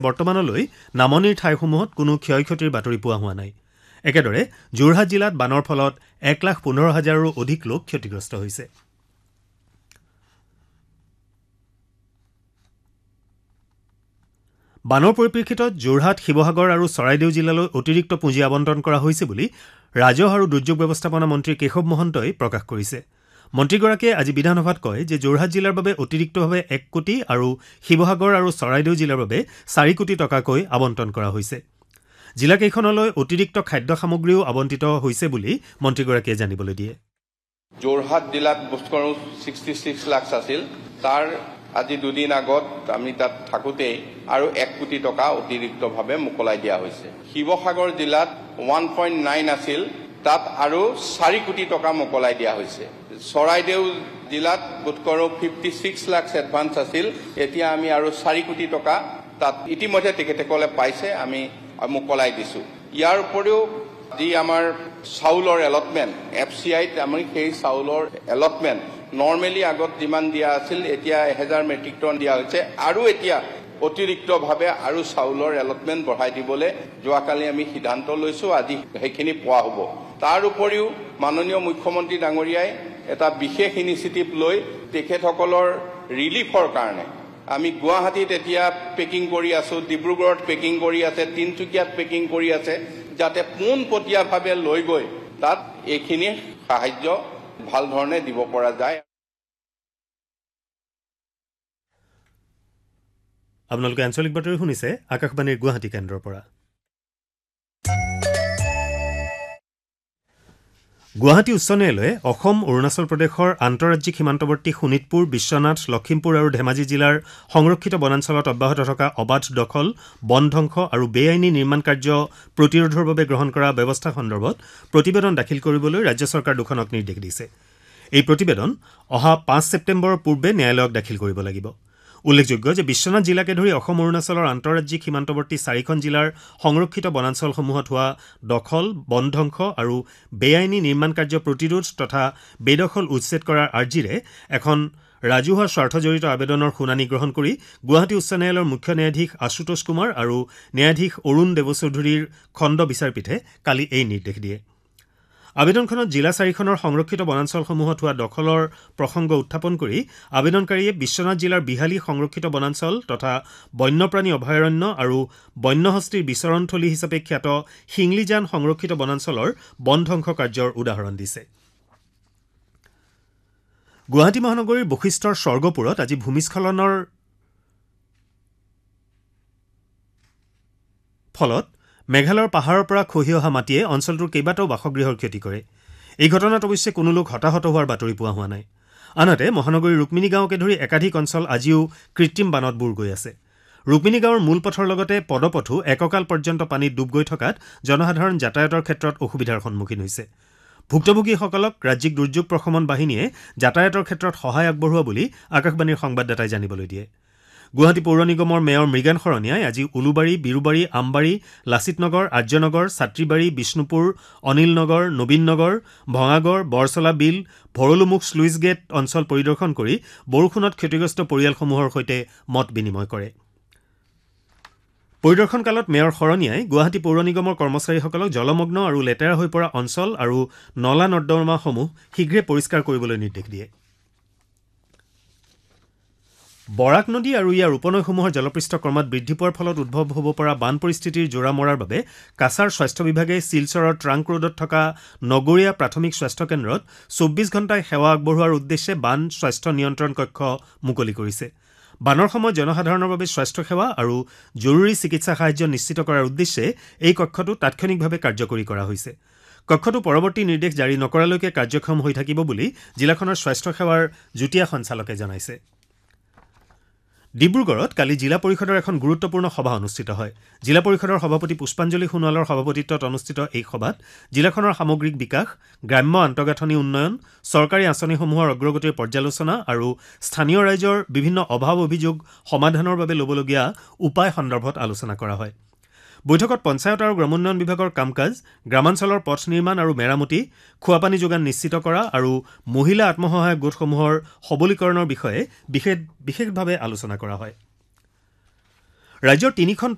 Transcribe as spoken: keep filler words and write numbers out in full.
বৰ্তমানলৈ নামনিৰ ঠাইসমূহত কোনো ক্ষয়ক্ষতিৰ বাতৰি পোৱা হোৱা নাই। একেদৰে যোৰহাট জিলাত বানৰ ফলত এক লাখ পোন্ধৰ হাজাৰৰো অধিক লোক ক্ষতিগ্ৰস্ত হৈছে। বানৰ পৰিপ্ৰেক্ষিতত যোৰহাট, শিৱসাগৰ আৰু চৰাইদেউ জিলালৈ অতিৰিক্ত পুঁজি আবণ্টন কৰা হৈছে বুলি ৰাজহ আৰু দুৰ্যোগ ব্যৱস্থাপনা মন্ত্ৰী কেশৱ মহন্তই প্ৰকাশ কৰিছে। মন্ত্ৰীগৰাকীয়ে আজি বিধানসভাত কয় যে যোৰহাট জিলাৰ বাবে অতিৰিক্তভাৱে এক কোটি আৰু শিৱসাগৰ আৰু চৰাইদেউ জিলাৰ বাবে চাৰি কোটি টকাকৈ আবণ্টন কৰা হৈছে। জিলাকেইখনলৈ অতিৰিক্ত খাদ্য সামগ্ৰীও আবণ্টিত হৈছে বুলি মন্ত্ৰীগৰাকীয়ে জানিবলৈ দিয়ে। যোৰহাট জিলাত বস্তুৰ ছিক্সটি ছিক্স লাখ আছিল, তাৰ আজি দুদিন আগত আমি তাত থাকোঁতেই আৰু এক কোটি টকা অতিৰিক্তভাৱে মোকলাই দিয়া হৈছে। শিৱসাগৰ জিলাত ওৱান পইণ্ট নাইন আছিল, তাত আৰু চাৰি কোটি টকা মোকলাই দিয়া হৈছে। চৰাইদেউ জিলাত বোধকৰো ফিফটি ছিক্স লাখ এডভান্স আছিল, এতিয়া আমি আৰু চাৰি কোটি টকা তাত ইতিমধ্যে তেখেতসকলে পাইছে, আমি মোকলাই দিছোঁ। ইয়াৰ উপৰিও যি আমাৰ চাউলৰ এলটমেণ্ট এফ চি আইত আমি সেই চাউলৰ এলটমেণ্ট নৰ্মেলি আগত যিমান দিয়া আছিল এতিয়া এহেজাৰ মেট্ৰিক টন দিয়া হৈছে, আৰু এতিয়া অতিৰিক্তভাৱে আৰু চাউলৰ এলটমেণ্ট বঢ়াই দিবলৈ যোৱাকালি আমি সিদ্ধান্ত লৈছোঁ, আজি সেইখিনি পোৱা হ'ব। তাৰ উপৰিও মাননীয় মুখ্যমন্ত্ৰী ডাঙৰীয়াই এটা বিশেষ ইনিচিয়েটিভ লৈ তেখেতসকলৰ ৰিলিফৰ কাৰণে আমি গুৱাহাটীত এতিয়া পেকিং কৰি আছোঁ, ডিব্ৰুগড়ত পেকিং কৰি আছে, তিনিচুকীয়াত পেকিং কৰি আছে, যাতে পোনপটীয়াভাৱে লৈ গৈ তাত এইখিনি সাহায্য ভাল ধৰণে দিব পৰা যায়। আপোনালোকে আঞ্চলিক বাতৰি শুনিছে আকাশবাণীৰ গুৱাহাটী কেন্দ্ৰৰ পৰা। গুৱাহাটী উচ্চ ন্যায়ালয়ে অসম অৰুণাচল প্ৰদেশৰ আন্তঃৰাজ্যিক সীমান্তৱৰ্তী শোণিতপুৰ, বিশ্বনাথ, লখিমপুৰ আৰু ধেমাজি জিলাৰ সংৰক্ষিত বনাঞ্চলত অব্যাহত থকা অবাধ দখল, বন ধ্বংস আৰু বেআইনী নিৰ্মাণ কাৰ্য প্ৰতিৰোধৰ বাবে গ্ৰহণ কৰা ব্যৱস্থা সন্দৰ্ভত প্ৰতিবেদন দাখিল কৰিবলৈ ৰাজ্য চৰকাৰ দুখনক নিৰ্দেশ দিছে। এই প্ৰতিবেদন অহা পাঁচ ছেপ্টেম্বৰৰ পূৰ্বে ন্যায়ালয়ক দাখিল কৰিব লাগিব। উল্লেখযোগ্য যে বিশ্বনাথ জিলাকে ধৰি অসম অৰুণাচলৰ আন্তঃৰাজ্যিক সীমান্তৱৰ্তী চাৰিখন জিলাৰ সংৰক্ষিত বনাঞ্চলসমূহত হোৱা দখল, বন ধ্বংস আৰু বেআইনী নিৰ্মাণ কাৰ্য প্ৰতিৰোধ তথা বেদখল উচ্ছেদ কৰাৰ আৰ্জিৰে এখন ৰাজহুৱা স্বাৰ্থজড়িত আবেদনৰ শুনানি গ্ৰহণ কৰি গুৱাহাটী উচ্চ ন্যায়ালয়ৰ মুখ্য ন্যায়াধীশ আশুতোষ কুমাৰ আৰু ন্যায়াধীশ অৰুণ দেৱচৌধুৰীৰ খণ্ড বিচাৰপীঠে কালি এই নিৰ্দেশ দিয়ে। আবেদনখনত জিলা চাৰিখনৰ সংৰক্ষিত বনাঞ্চলসমূহত হোৱা দখলৰ প্ৰসংগ উত্থাপন কৰি আবেদনকাৰীয়ে বিশ্বনাথ জিলাৰ বিহালী সংৰক্ষিত বনাঞ্চল তথা বন্যপ্ৰাণী অভয়াৰণ্য আৰু বন্যহস্তীৰ বিচৰণথলী হিচাপে খ্যাত শিংলিজান সংৰক্ষিত বনাঞ্চলৰ বন ধ্বংস কাৰ্যৰ উদাহৰণ দিছে। গুৱাহাটী মহানগৰীৰ বশিষ্ঠৰ স্বৰ্গপুৰত আজি ভূমিস্খলনৰ ফলত মেঘালয়ৰ পাহাৰৰ পৰা খহি অহা মাটিয়ে অঞ্চলটোৰ কেইবাটাও বাসগৃহৰ ক্ষতি কৰে। এই ঘটনাত অৱশ্যে কোনো লোক হতাহত হোৱাৰ বাতৰি পোৱা হোৱা নাই। আনহাতে মহানগৰীৰ ৰুক্মিণী গাঁৱকে ধৰি একাধিক অঞ্চল আজিও কৃত্ৰিম বানত বুৰ গৈ আছে। ৰুক্মিণী গাঁৱৰ মূল পথৰ লগতে পদপথো এককাল পৰ্যন্ত পানীত ডুব গৈ থকাত জনসাধাৰণ যাতায়াতৰ ক্ষেত্ৰত অসুবিধাৰ সন্মুখীন হৈছে। ভুক্তভোগীসকলক ৰাজ্যিক দুৰ্যোগ প্ৰশমন বাহিনীয়ে যাতায়াতৰ ক্ষেত্ৰত সহায় আগবঢ়োৱা বুলি আকাশবাণীৰ সংবাদদাতাই জানিবলৈ দিয়ে। গুৱাহাটী পৌৰ নিগমৰ মেয়ৰ মৃগান শৰণীয়াই আজি উলুবাৰী, বিৰুবাৰী, আমবাৰী, লাচিত নগৰ, আৰ্যনগৰ, ছাত্ৰীবাৰী, বিষ্ণুপুৰ, অনিল নগৰ, নবীন নগৰ, ভঙাগড়, বৰচলা বিল, ভৰলুমুখ শ্লুইচ গেট অঞ্চল পৰিদৰ্শন কৰি বৰষুণত ক্ষতিগ্ৰস্ত পৰিয়ালসমূহৰ সৈতে মত বিনিময় কৰে। পৰিদৰ্শন কালত মেয়ৰ শৰণীয়াই গুৱাহাটী পৌৰ নিগমৰ কৰ্মচাৰীসকলক জলমগ্ন আৰু লেতেৰা হৈ পৰা অঞ্চল আৰু নলা নৰ্দমাসমূহ শীঘ্ৰে পৰিষ্কাৰ কৰিবলৈ নিৰ্দেশ দিয়ে। বৰাক নদী আৰু ইয়াৰ উপনৈসমূহৰ জলপৃষ্ঠ ক্ৰমাৎ বৃদ্ধি পোৱাৰ ফলত উদ্ভৱ হ'ব পৰা বান পৰিস্থিতিৰ জোৰা মৰাৰ বাবে কাছাৰ স্বাস্থ্য বিভাগে শিলচৰৰ ট্ৰাংক ৰোডত থকা নগৰীয়া প্ৰাথমিক স্বাস্থ্য কেন্দ্ৰত চৌব্বিছ ঘণ্টাই সেৱা আগবঢ়োৱাৰ উদ্দেশ্যে বান স্বাস্থ্য নিয়ন্ত্ৰণ কক্ষ মুকলি কৰিছে। বানৰ সময়ত জনসাধাৰণৰ বাবে স্বাস্থ্যসেৱা আৰু জৰুৰী চিকিৎসা সাহায্য নিশ্চিত কৰাৰ উদ্দেশ্যে এই কক্ষটো তাৎক্ষণিকভাৱে কাৰ্যকৰী কৰা হৈছে। কক্ষটো পৰৱৰ্তী নিৰ্দেশ জাৰি নকৰালৈকে কাৰ্যক্ষম হৈ থাকিব বুলি জিলাখনৰ স্বাস্থ্যসেৱাৰ যুটীয়া সঞ্চালকে জনাইছে। ডিব্ৰুগড়ত কালি জিলা পৰিষদৰ এখন গুৰুত্বপূৰ্ণ সভা অনুষ্ঠিত হয়। জিলা পৰিষদৰ সভাপতি পুষ্পাঞ্জলি সোণোৱালৰ সভাপতিত্বত অনুষ্ঠিত এই সভাত জিলাখনৰ সামগ্ৰিক বিকাশ, গ্ৰাম্য আন্তঃগাঁথনি উন্নয়ন, চৰকাৰী আঁচনিসমূহৰ অগ্ৰগতিৰ পৰ্যালোচনা আৰু স্থানীয় ৰাইজৰ বিভিন্ন অভাৱ অভিযোগ সমাধানৰ বাবে ল'বলগীয়া উপায় সন্দৰ্ভত আলোচনা কৰা হয়। বৈঠকত পঞ্চায়ত আৰু গ্ৰামোন্নয়ন বিভাগৰ কাম কাজ, গ্ৰামাঞ্চলৰ পথ নিৰ্মাণ আৰু মেৰামতি, খোৱাপানী যোগান নিশ্চিত কৰা আৰু মহিলা আত্মসহায়ক গোটসমূহৰ সবলীকৰণৰ বিষয়ে বিশেষ বিশেষভাৱে আলোচনা কৰা হয়। ৰাজ্যৰ তিনিখন